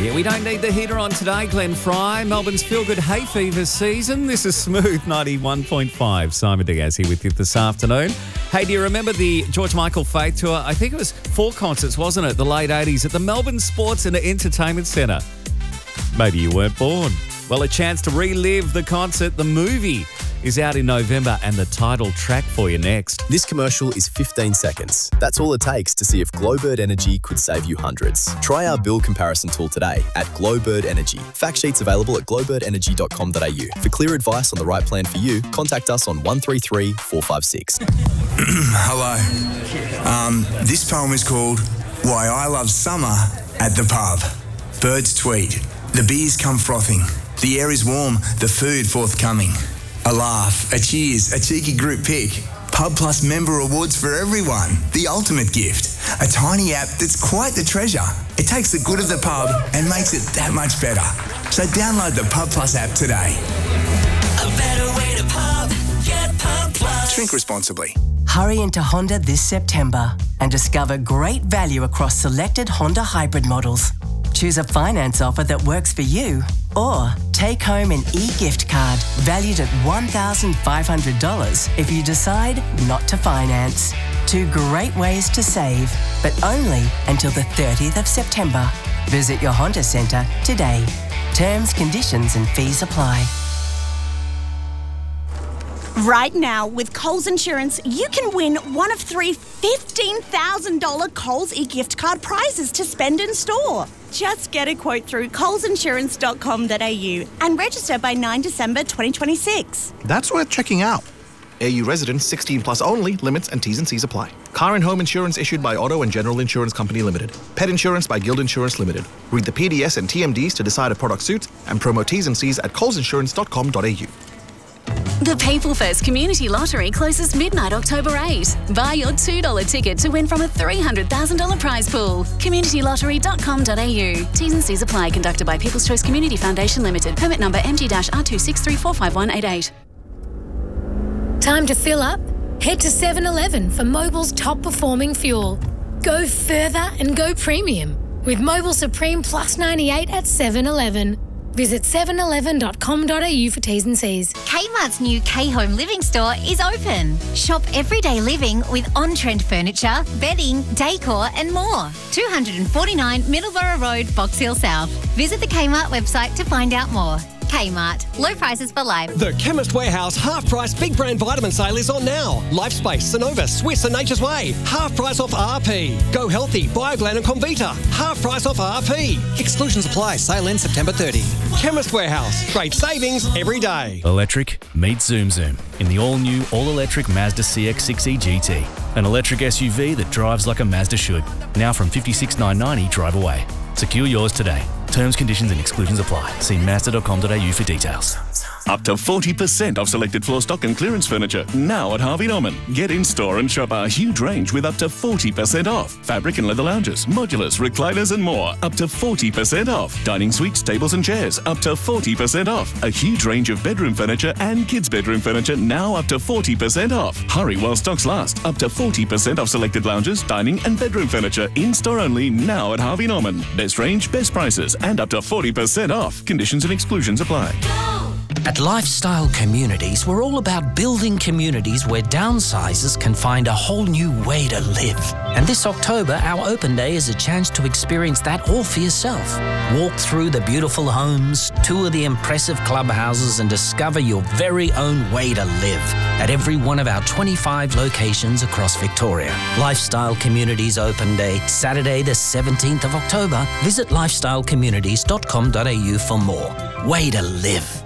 Yeah, we don't need the heater on today, Glenn Fry. Melbourne's feel-good hay fever season. This is Smooth 91.5. Simon Diaz here with you this afternoon. Hey, do you remember the George Michael Faith Tour? I think it was 4 concerts, wasn't it? The late 80s at the Melbourne Sports and Entertainment Centre. Maybe you weren't born. Well, a chance to relive the concert. The movie is out in November and the title track for you next. This commercial is 15 seconds. That's all it takes to see if Glowbird Energy could save you hundreds. Try our bill comparison tool today at Glowbird Energy. Fact sheets available at glowbirdenergy.com.au. For clear advice on the right plan for you, contact us on 133 456. Hello. This poem is called Why I Love Summer at the Pub. Birds tweet. The beers come frothing. The air is warm, the food forthcoming. A laugh, a cheers, a cheeky group pic. Pub Plus member rewards for everyone. The ultimate gift. A tiny app that's quite the treasure. It takes the good of the pub and makes it that much better. So download the Pub Plus app today. A better way to pub. Get Pub Plus. Drink responsibly. Hurry into Honda this September and discover great value across selected Honda hybrid models. Choose a finance offer that works for you, or take home an e-gift card valued at $1,500 if you decide not to finance. 2 great ways to save, but only until the 30th of September. Visit your Honda Centre today. Terms, conditions and fees apply. Right now, with Coles Insurance, you can win one of 3 $15,000 Coles e-gift card prizes to spend in store. Just get a quote through colesinsurance.com.au and register by 9 December 2026. That's worth checking out. AU residents 16 plus only. Limits and T's and C's apply. Car and home insurance issued by Auto and General Insurance Company Limited. Pet insurance by Guild Insurance Limited. Read the PDS and TMDs to decide if product suits and promo T's and C's at colesinsurance.com.au. The People First Community Lottery closes midnight October 8. Buy your $2 ticket to win from a $300,000 prize pool. communitylottery.com.au. T's and C's apply. Conducted by People's Choice Community Foundation Limited. Permit number MG-R263451188. Time to fill up? Head to 7-Eleven for Mobil's top performing fuel. Go further and go premium with Mobil Supreme Plus 98 at 7-Eleven. Visit 711.com.au for T's and C's. Kmart's new K-Home Living store is open. Shop everyday living with on-trend furniture, bedding, decor and more. 249 Middleborough Road, Box Hill South. Visit the Kmart website to find out more. Kmart. Low prices for life. The Chemist Warehouse half-price big brand vitamin sale is on now. Lifespace, Sonova, Swiss and Nature's Way. Half price off RP. Go Healthy, Bioglan and Comvita. Half price off RP. Exclusions apply. Sale ends September 30. Chemist Warehouse. Great savings every day. Electric meets Zoom Zoom in the all-new, all-electric Mazda CX-6e GT. An electric SUV that drives like a Mazda should. Now from $56,990 drive away. Secure yours today. Terms, conditions and exclusions apply. See Mazda.com.au for details. Up to 40% off selected floor stock and clearance furniture now at Harvey Norman. Get in store and shop our huge range with up to 40% off. Fabric and leather lounges, modulars, recliners and more. Up to 40% off. Dining suites, tables and chairs. Up to 40% off. A huge range of bedroom furniture and kids' bedroom furniture now up to 40% off. Hurry while stocks last. Up to 40% off selected lounges, dining and bedroom furniture. In store only now at Harvey Norman. Best range, best prices and up to 40% off. Conditions and exclusions apply. At Lifestyle Communities, we're all about building communities where downsizers can find a whole new way to live. And this October, our open day is a chance to experience that all for yourself. Walk through the beautiful homes, tour the impressive clubhouses, and discover your very own way to live at every one of our 25 locations across Victoria. Lifestyle Communities Open Day, Saturday the 17th of October. Visit lifestylecommunities.com.au for more. Way to live.